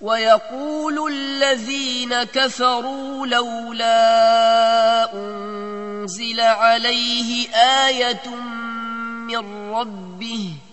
ويقول الذين كفروا لولا أنزل عليه آية من ربه